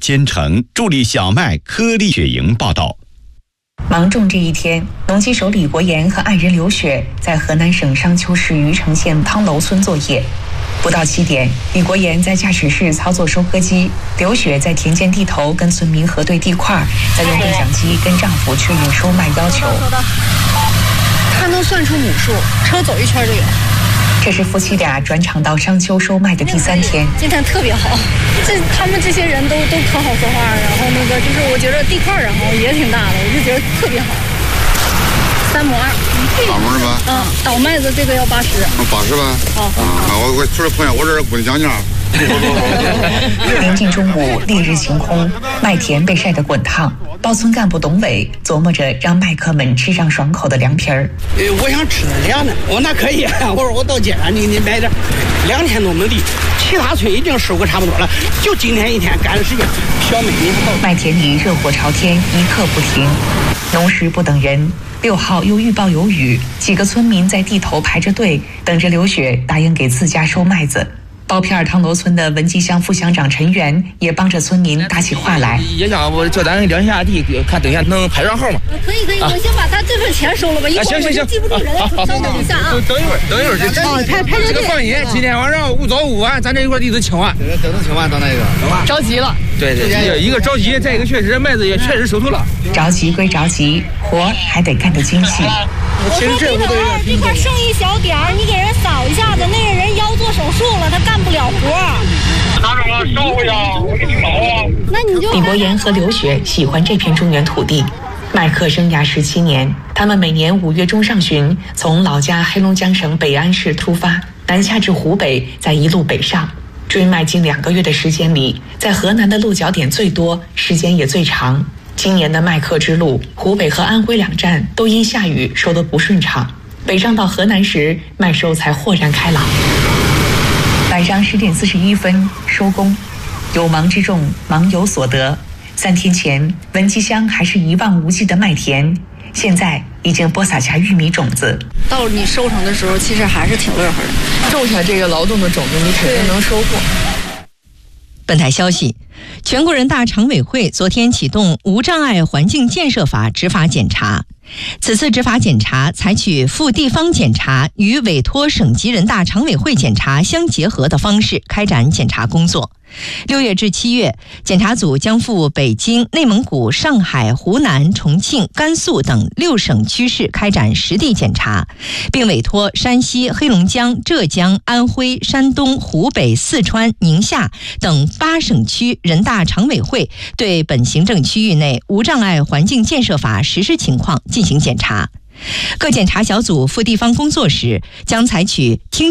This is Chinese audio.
兼程，助力小麦颗粒雪营报道。 芒种这一天，农机手李国岩和爱人刘雪在河南省商丘市虞城县汤楼村作业。不到7点，李国岩在驾驶室操作收割机，刘雪在田间地头跟村民核对地块，再用对讲机跟丈夫确认收麦要求。 他能算出亩数，车走一圈就有。 这是夫妻俩转场到商丘收麦的第3天。 今天特别好，他们这些人都可好说话，然后就是我觉得地块也挺大的，我就觉得特别好。3亩2。 倒麦吧？ 倒麦子这个要80。 80吧？我出来碰见我这滚讲讲。 临近中午，烈日晴空，麦田被晒得滚烫。包村干部董伟琢磨着让麦客们吃上爽口的凉皮儿。 我想吃凉的，我那可以。我说我到街上你买点，2天都能地，其他村已经收割差不多了，就今天1天赶的时间。小妹你还到？ 麦田里热火朝天，一刻不停。农时不等人，6号又预报有雨，几个村民在地头排着队，等着刘雪答应给自家收麦子。包片儿汤楼村的文集乡副乡长陈元也帮着村民打起话来。 也想我叫咱量一下地，看等一下能排上号吗？ 可以，我先把他这份钱收了吧，一会儿我记不住人。稍等一下啊。 等一会儿，排这个放心，今天晚上5早5晚，咱这一块地都清完， 等清完到那个， 着急了。 对，一个着急，再一个确实麦子也确实收透了。 着急归着急，活还得干得精细。 我说这块剩一小点儿，你给人扫一下子，那个人腰做手术了，他干不了活。 拿着我烧一下，我给你扫啊。 那你就。 李国岩和刘雪喜欢这片中原土地，麦客生涯17年，他们每年5月中上旬从老家黑龙江省北安市出发，南下至湖北，再一路北上，追麦近2个月的时间里，在河南的落脚点最多，时间也最长。今年的麦客之路，湖北和安徽2站都因下雨收得不顺畅，北上到河南时，麦收才豁然开朗。晚上10点41分收工，有忙之众，忙有所得。3天前，文集乡还是一望无际的麦田，现在已经播撒下玉米种子。 到你收成的时候，其实还是挺乐呵的。 种下这个劳动的种子，你肯定能收获。 本台消息，全国人大常委会昨天启动无障碍环境建设法执法检查。此次执法检查采取赴地方检查与委托省级人大常委会检查相结合的方式开展检查工作。6月至7月，检查组将赴北京、内蒙古、上海、湖南、重庆、甘肃等6省区市开展实地检查，并委托山西、黑龙江、浙江、安徽、山东、湖北、四川、宁夏等8省区人大常委会对本行政区域内无障碍环境建设法实施情况进行检查。各检查小组赴地方工作时，将采取听